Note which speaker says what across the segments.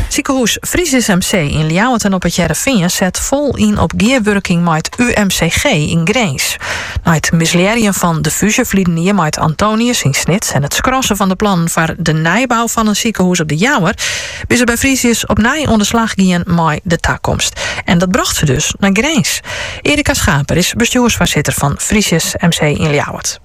Speaker 1: Ziekenhuis Friesis MC in Ljouwerten op het Heerenveen zet vol in op gearworking met UMCG in Grains. Na het misleren van de fusievlieden met Antonius in Snits en het scrossen van de plannen voor de nijbouw van een ziekenhuis op de Jouwer, is er bij Friesis opnieuw onderslag gaan met de toekomst. En dat bracht ze dus naar Grains. Erika Schaper is bestuursvoorzitter van Friesis MC in Ljouwert.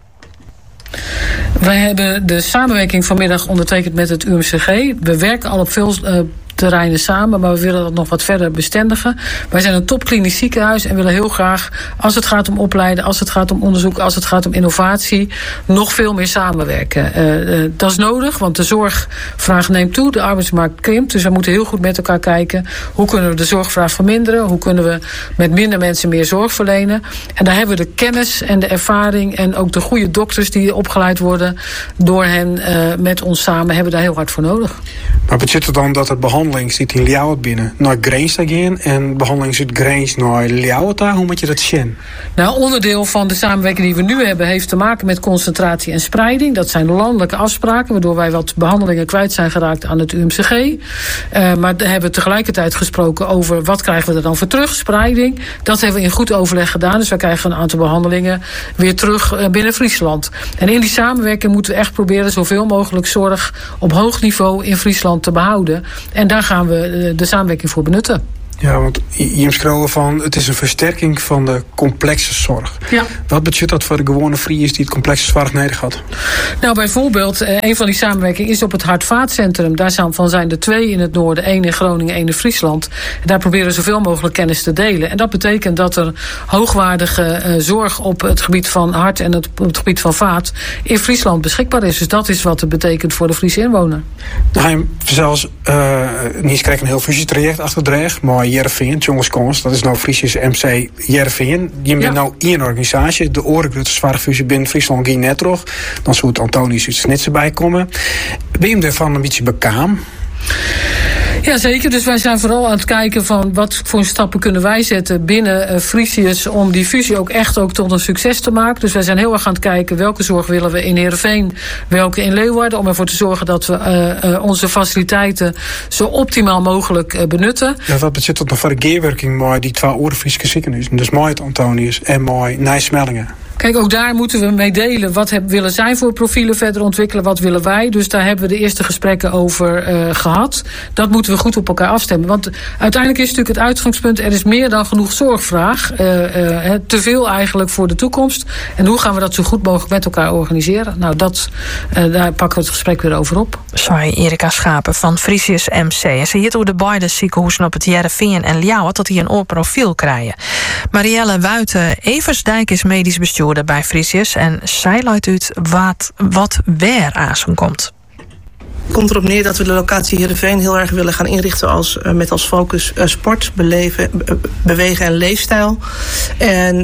Speaker 2: Wij hebben de samenwerking vanmiddag ondertekend met het UMCG. We werken al op veel terreinen samen, maar we willen dat nog wat verder bestendigen. Wij zijn een topklinisch ziekenhuis en willen heel graag, als het gaat om opleiden, als het gaat om onderzoek, als het gaat om innovatie, nog veel meer samenwerken. Dat is nodig, want de zorgvraag neemt toe, de arbeidsmarkt krimpt, dus we moeten heel goed met elkaar kijken, hoe kunnen we de zorgvraag verminderen, hoe kunnen we met minder mensen meer zorg verlenen. En daar hebben we de kennis en de ervaring en ook de goede dokters die opgeleid worden door hen met ons samen, hebben daar heel hard voor nodig.
Speaker 3: Maar betekent het dan dat het behandeling zit in Ljouwert binnen naar Grains te gaan en behandeling zit Grains naar Ljouwert? Hoe moet je dat zien?
Speaker 2: Nou, onderdeel van de samenwerking die we nu hebben heeft te maken met concentratie en spreiding. Dat zijn landelijke afspraken, waardoor wij wat behandelingen kwijt zijn geraakt aan het UMCG. Maar we hebben tegelijkertijd gesproken over wat krijgen we er dan voor terug, spreiding. Dat hebben we in goed overleg gedaan, dus wij krijgen een aantal behandelingen weer terug binnen Friesland. En in die samenwerking moeten we echt proberen zoveel mogelijk zorg op hoog niveau in Friesland te behouden. En daar gaan we de samenwerking voor benutten.
Speaker 3: Ja, want je schreeuwen van het is een versterking van de complexe zorg. Ja. Wat betekent dat voor de gewone Fries die het complexe zorg nodig had?
Speaker 2: Nou, bijvoorbeeld, een van die samenwerkingen is op het Hart-Vaatcentrum. Daarvan zijn er 2 in het noorden, 1 in Groningen, 1 in Friesland. En daar proberen we zoveel mogelijk kennis te delen. En dat betekent dat er hoogwaardige zorg op het gebied van hart en op het gebied van vaat in Friesland beschikbaar is. Dus dat is wat het betekent voor de Friese inwoner.
Speaker 3: Nou, je zelfs niet krijgt een heel fusietraject achter de rug, maar Heerenveen, jongens, dat is nou Friesis MC Heerenveen. Je bent nou één organisatie. De Orengrote Zwaarfusie binnen Friesland ging net terug. Dan zou het Antonius uit Snitsen bij komen. Ben je hem daarvan een beetje bekaam?
Speaker 2: Ja, zeker. Dus wij zijn vooral aan het kijken van wat voor stappen kunnen wij zetten binnen Frisius om die fusie ook echt tot een succes te maken. Dus wij zijn heel erg aan het kijken welke zorg willen we in Heerenveen, welke in Leeuwarden, om ervoor te zorgen dat we onze faciliteiten zo optimaal mogelijk benutten.
Speaker 3: Ja, wat betekent dat nog voor de gearworking met die 2 Orenfriese ziekenhuizen? Dus mooi het Antonius en mooi Nijsmellingen.
Speaker 2: Kijk, ook daar moeten we mee delen. Wat willen zij voor profielen verder ontwikkelen? Wat willen wij? Dus daar hebben we de eerste gesprekken over gehad. Dat moeten we goed op elkaar afstemmen. Want uiteindelijk is natuurlijk het uitgangspunt, er is meer dan genoeg zorgvraag. Te veel eigenlijk voor de toekomst. En hoe gaan we dat zo goed mogelijk met elkaar organiseren? Nou, daar pakken we het gesprek weer over op.
Speaker 1: Sorry, Erika Schapen van Frisius MC. En ze hield hoe de beide ziekenhuizen op het Heerenveen en Ljouwert dat die een oor profiel krijgen. Marielle Wuiten-Eversdijk is medisch bestuurder bij Frisius en zij luidt uit wat weer aan komt.
Speaker 4: Het komt erop neer dat we de locatie Heerenveen heel erg willen gaan inrichten met als focus sport, bewegen en leefstijl. En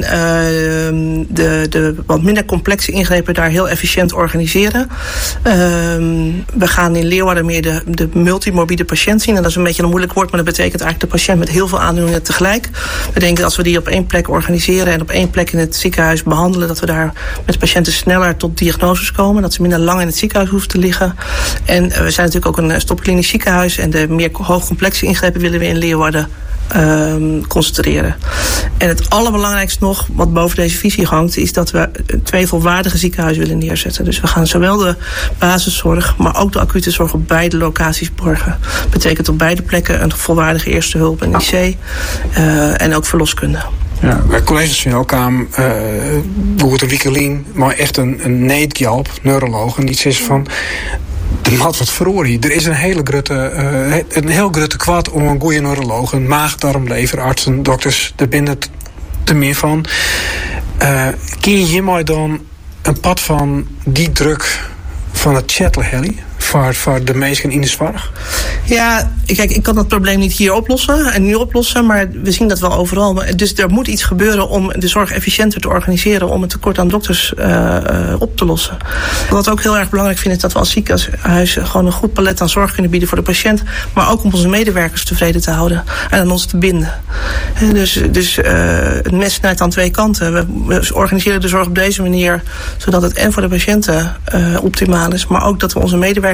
Speaker 4: de wat minder complexe ingrepen daar heel efficiënt organiseren. We gaan in Leeuwarden meer de multimorbide patiënt zien. En dat is een beetje een moeilijk woord, maar dat betekent eigenlijk de patiënt met heel veel aandoeningen tegelijk. We denken dat als we die op 1 plek organiseren en op 1 plek in het ziekenhuis behandelen, dat we daar met patiënten sneller tot diagnoses komen. Dat ze minder lang in het ziekenhuis hoeven te liggen. En we zijn natuurlijk ook een stopklinisch ziekenhuis en de meer hoogcomplexe ingrepen willen we in Leeuwarden concentreren. En het allerbelangrijkste nog, wat boven deze visie hangt, is dat we 2 volwaardige ziekenhuizen willen neerzetten. Dus we gaan zowel de basiszorg, maar ook de acute zorg op beide locaties borgen. Dat betekent op beide plekken een volwaardige eerste hulp en IC en ook verloskunde.
Speaker 3: Ja, wij collega's van elkaar bijvoorbeeld een Wiekelien, maar echt een neetjalp, neuroloog, en die zegt van er had wat verloren. Er is een heel grote kwad om een goede neuroloog, een maag, darm, leverartsen, dokters, er binnen te meer van. Kun je hiermee dan een pad van die druk van het chatten voor de mensen in de zorg?
Speaker 4: Ja, kijk, ik kan dat probleem niet hier oplossen, maar we zien dat wel overal. Dus er moet iets gebeuren om de zorg efficiënter te organiseren, om het tekort aan dokters op te lossen. Wat we ook heel erg belangrijk vinden is dat we als ziekenhuis gewoon een goed palet aan zorg kunnen bieden voor de patiënt, maar ook om onze medewerkers tevreden te houden en aan ons te binden. Dus het mes snijdt aan 2 kanten. We organiseren de zorg op deze manier, zodat het en voor de patiënten optimaal is, maar ook dat we onze medewerkers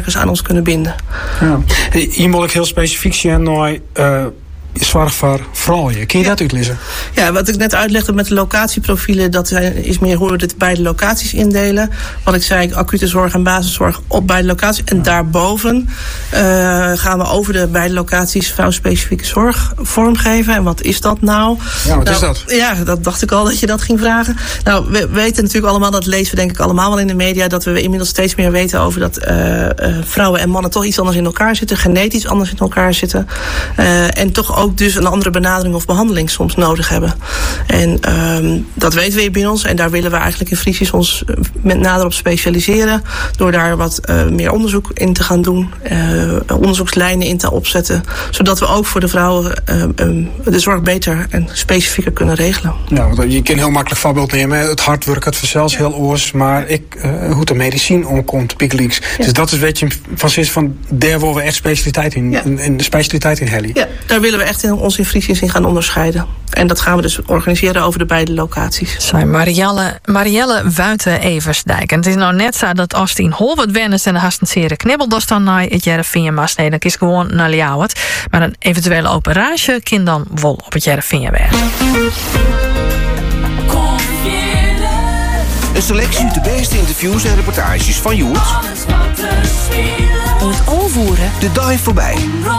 Speaker 4: medewerkers aan ons kunnen binden.
Speaker 3: Ja. Hier moet ik heel specifiek zien naar zorg voor vrouwen. Kun je dat uitleggen?
Speaker 4: Ja, wat ik net uitlegde met de locatieprofielen, dat is meer hoe we dit beide locaties indelen. Wat ik zei, acute zorg en basiszorg op beide locaties. En daarboven gaan we over de beide locaties vrouwspecifieke zorg vormgeven. En wat is dat nou?
Speaker 3: Ja, wat is dat?
Speaker 4: Ja, dat dacht ik al dat je dat ging vragen. Nou, we weten natuurlijk allemaal, dat lezen we denk ik allemaal wel in de media, dat we inmiddels steeds meer weten over dat vrouwen en mannen toch iets anders in elkaar zitten, genetisch anders in elkaar zitten. En toch ook dus een andere benadering of behandeling soms nodig hebben. En dat weten we hier binnen ons. En daar willen we eigenlijk in Frisius ons met nader op specialiseren. Door daar wat meer onderzoek in te gaan doen. Onderzoekslijnen in te opzetten. Zodat we ook voor de vrouwen de zorg beter en specifieker kunnen regelen.
Speaker 3: Ja, want je kan heel makkelijk voorbeeld nemen. Het hardwerk, het vanzelfs heel oors. Maar hoe de medicijn omkomt, pieklinks. Ja. Dus dat is weet je van daar worden we echt specialiteit in. Ja. En de specialiteit in Helly. Ja,
Speaker 4: daar willen we echt ons in Frisius in gaan onderscheiden. En dat gaan we dus organiseren over de beide locaties.
Speaker 1: Zei Marielle Wuiten-Eversdijk. En het is nou net zo dat als die in Holwert wennis en de hastenseren knibbel, dat is dan naar het Jereveenmas. Nee, dan kies gewoon naar Ljouwert. Maar een eventuele operatie kan dan wel op het Jereveen weg.
Speaker 5: Een selectie uit de beste interviews en reportages van Joert.
Speaker 6: In het overvoeren.
Speaker 5: De dag voorbij.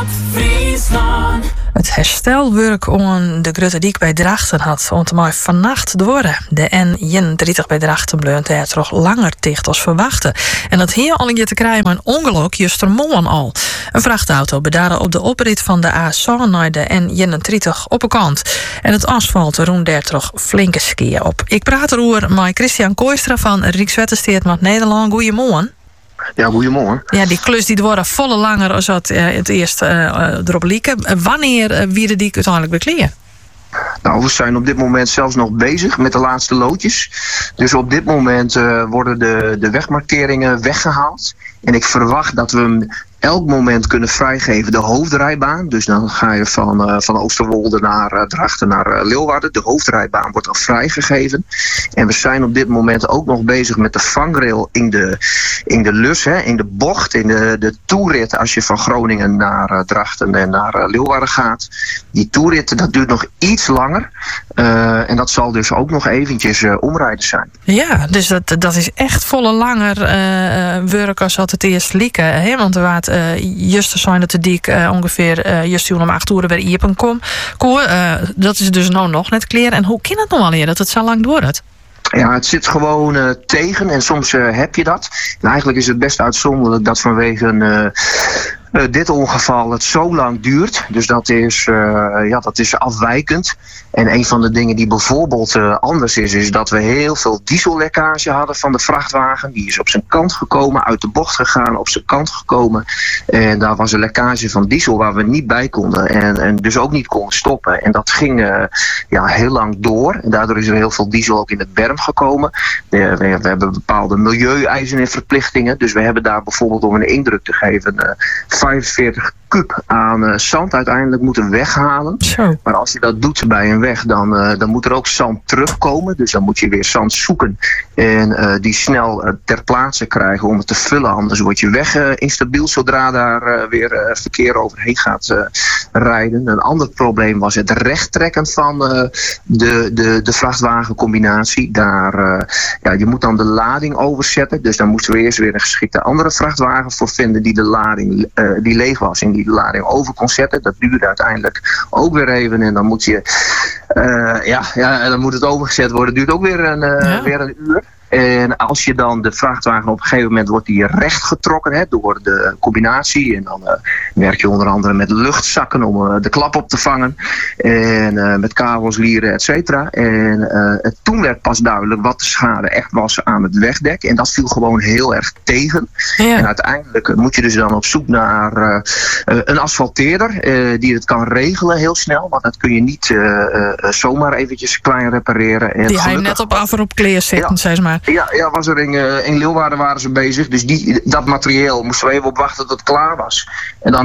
Speaker 1: Het herstelwerk aan de Grote Diek bij Drachten had ontmoet vannacht door. De N31 bij Drachten bleef er toch langer dicht als verwachten. En dat hier al een keer te krijgen met een ongeluk justermorgen al. Een vrachtauto bedaarde op de oprit van de A7 naar de N31 op een kant. En het asfalt roemde er toch flinke skiën op. Ik praat erover met Christian Kooistra van Rijkswaterstaat met Nederland. Goedemorgen.
Speaker 7: Ja, goedemorgen.
Speaker 1: Ja, die klus die wordt volle langer als het eerst erop lieken. Wanneer wie de diek uiteindelijk bekleden?
Speaker 7: Nou, we zijn op dit moment zelfs nog bezig met de laatste loodjes. Dus op dit moment worden de wegmarkeringen weggehaald. En ik verwacht dat we hem elk moment kunnen vrijgeven, de hoofdrijbaan. Dus dan ga je van Oosterwolde naar Drachten naar Leeuwarden. De hoofdrijbaan wordt dan vrijgegeven. En we zijn op dit moment ook nog bezig met de vangrail in de lus, in de bocht, in de toerit als je van Groningen naar Drachten en naar Leeuwarden gaat. Die toerit, dat duurt nog iets langer. En dat zal dus ook nog eventjes omrijden zijn.
Speaker 1: Ja, dus dat is echt volle langer werk als dat het eerst lieken. Hè? Want er waard juist zijn dat de diek ongeveer juist om 8 uur bij Iepen kom. Dat is dus nou nog net clear. En hoe kan het nou al dat het zo lang duurt?
Speaker 7: Ja, het zit gewoon tegen en soms heb je dat. En eigenlijk is het best uitzonderlijk dat vanwege dit ongeval het zo lang duurt. Dus dat is afwijkend. En een van de dingen die bijvoorbeeld anders is dat we heel veel diesellekkage hadden van de vrachtwagen. Die is op zijn kant gekomen, uit de bocht gegaan, op zijn kant gekomen. En daar was een lekkage van diesel waar we niet bij konden. En dus ook niet konden stoppen. En dat ging heel lang door. En daardoor is er heel veel diesel ook in het berm gekomen. We hebben bepaalde milieueisen en verplichtingen. Dus we hebben daar bijvoorbeeld, om een indruk te geven, 45 kub aan zand uiteindelijk moeten weghalen.
Speaker 1: Zo.
Speaker 7: Maar als je dat doet bij een weg, dan moet er ook zand terugkomen. Dus dan moet je weer zand zoeken en die snel ter plaatse krijgen om het te vullen. Anders wordt je weg instabiel zodra daar weer verkeer overheen gaat rijden. Een ander probleem was het rechttrekken van de vrachtwagencombinatie. Je moet dan de lading overzetten. Dus daar moesten we eerst weer een geschikte andere vrachtwagen voor vinden die de lading die leeg was en die de lading over kon zetten. Dat duurde uiteindelijk ook weer even en dan moet je dan moet het overgezet worden. Dat duurt ook weer een uur. En als je dan de vrachtwagen op een gegeven moment wordt die recht getrokken door de combinatie. En dan werk je onder andere met luchtzakken om de klap op te vangen. En met kabels, lieren, et cetera. En toen werd pas duidelijk wat de schade echt was aan het wegdek. En dat viel gewoon heel erg tegen. Ja. En uiteindelijk moet je dus dan op zoek naar een asfalteerder die het kan regelen heel snel. Want dat kun je niet zomaar eventjes klein repareren. En
Speaker 1: die hij net op af en op kleer zitten, zeg maar.
Speaker 7: Ja, was er in Leeuwarden waren ze bezig. Dus dat materieel moesten we even op wachten tot het klaar was. En dan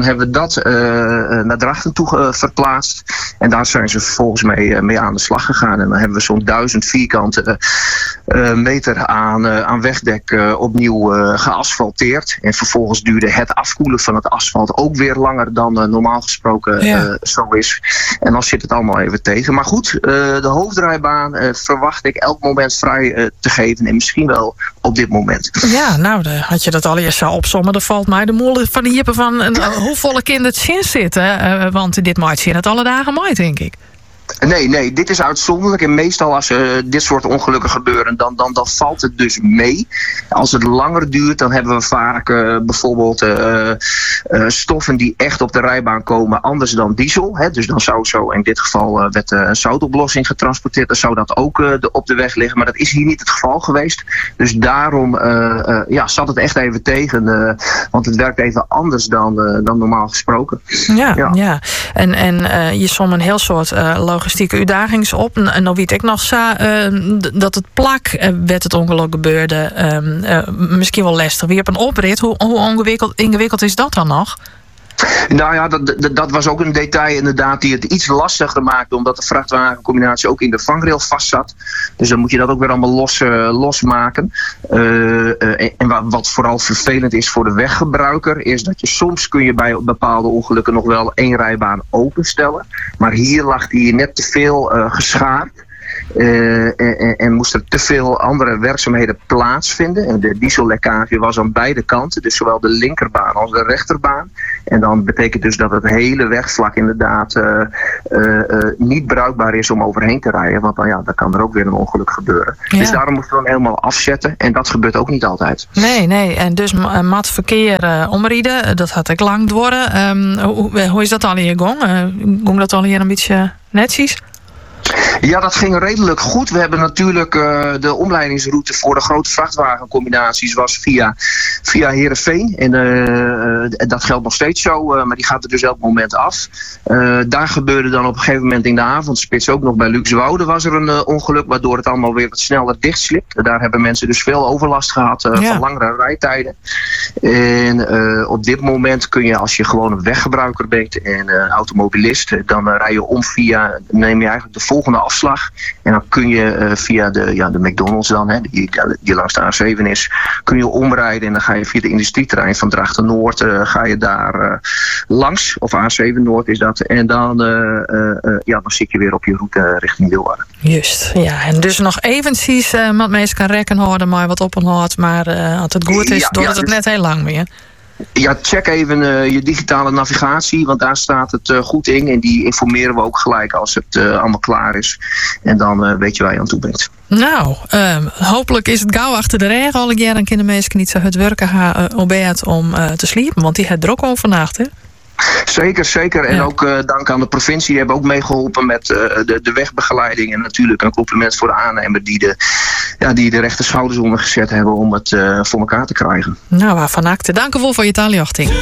Speaker 7: dan hebben we dat naar Drachten toe verplaatst. En daar zijn ze vervolgens mee aan de slag gegaan. En dan hebben we zo'n 1000 vierkante meter aan wegdek opnieuw geasfalteerd. En vervolgens duurde het afkoelen van het asfalt ook weer langer dan normaal gesproken zo is. En dan zit het allemaal even tegen. Maar goed, de hoofdrijbaan verwacht ik elk moment vrij te geven. En misschien wel op dit moment.
Speaker 1: Ja, nou, had je dat al eerst zou opzommen, dan valt mij de molen van de jippen van hoe volle kinderen het zin zitten. Want dit maakt zin het alle dagen mooi, denk ik.
Speaker 7: Nee, dit is uitzonderlijk. En meestal als dit soort ongelukken gebeuren, dan valt het dus mee. Als het langer duurt, dan hebben we vaak bijvoorbeeld stoffen die echt op de rijbaan komen, anders dan diesel. Hè. Dus dan zou zo, in dit geval werd een zoutoplossing getransporteerd. Dan zou dat ook op de weg liggen. Maar dat is hier niet het geval geweest. Dus daarom zat het echt even tegen. Want het werkt even anders dan normaal gesproken.
Speaker 1: Ja. En je som een heel soort logistieke uitdagingen op. En dan weet ik nog dat het plak werd het ongeluk gebeurde. Misschien wel lastig. Weer op een oprit. Hoe ingewikkeld is dat dan nog?
Speaker 7: Nou ja, dat was ook een detail inderdaad die het iets lastiger maakte, omdat de vrachtwagencombinatie ook in de vangrail vast zat. Dus dan moet je dat ook weer allemaal losmaken. En wat vooral vervelend is voor de weggebruiker, is dat je soms kun je bij bepaalde ongelukken nog wel 1 rijbaan openstellen. Maar hier lag die net te veel geschaard. En moest er te veel andere werkzaamheden plaatsvinden. En de diesellekkage was aan beide kanten, dus zowel de linkerbaan als de rechterbaan. En dan betekent dus dat het hele wegvlak inderdaad niet bruikbaar is om overheen te rijden. Want dan kan er ook weer een ongeluk gebeuren. Ja. Dus daarom moesten we hem helemaal afzetten. En dat gebeurt ook niet altijd.
Speaker 1: Nee. En dus mat verkeer omrieden, dat had ik lang worden. Hoe is dat al hier gong? Ging dat al hier een beetje netjes?
Speaker 7: Ja, dat ging redelijk goed. We hebben natuurlijk de omleidingsroute voor de grote vrachtwagencombinaties was via Heerenveen. En dat geldt nog steeds zo, maar die gaat er dus elk moment af. Daar gebeurde dan op een gegeven moment in de avondspits ook nog bij Luxwoude was er een ongeluk, waardoor het allemaal weer wat sneller dichtslipt. Daar hebben mensen dus veel overlast gehad van langere rijtijden. En op dit moment kun je, als je gewoon een weggebruiker bent en automobilist, dan rij je neem je eigenlijk de volgende afslag. En dan kun je via de McDonald's dan, die langs de A7 is, kun je omrijden en dan ga je via de industrieterrein van Drachten Noord, ga je daar langs, of A7 Noord is dat. En dan zit je weer op je route richting Leeuwarden.
Speaker 1: Juist, ja. En dus nog eventjes, wat mensen kan rekken houden, maar wat op en hoort, maar als het goed is, doet het net heel lang meer.
Speaker 7: Ja, check even je digitale navigatie, want daar staat het goed in. En die informeren we ook gelijk als het allemaal klaar is. En dan weet je waar je aan toe bent. Nou,
Speaker 1: hopelijk is het gauw achter de regen. Alle jaren en kunnen mensen niet zo het werken gaan om te sliepen. Want die heeft er ook overnacht, hè?
Speaker 7: Zeker. En ook dank aan de provincie. Die hebben ook meegeholpen met de wegbegeleiding. En natuurlijk een compliment voor de aannemer die de rechte schouders onder gezet hebben om het voor elkaar te krijgen.
Speaker 1: Nou, van harte dank voor je taaljochting.